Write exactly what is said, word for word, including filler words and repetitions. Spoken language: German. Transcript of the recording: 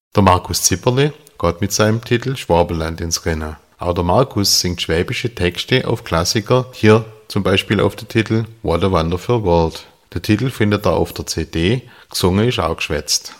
Der Markus Zipperle geht mit seinem Titel Schwabenland ins Rennen. Auch der Markus singt schwäbische Texte auf Klassiker, hier zum Beispiel auf den Titel What a Wonderful World. Der Titel findet er auf der C D, gesungen ist auch geschwätzt.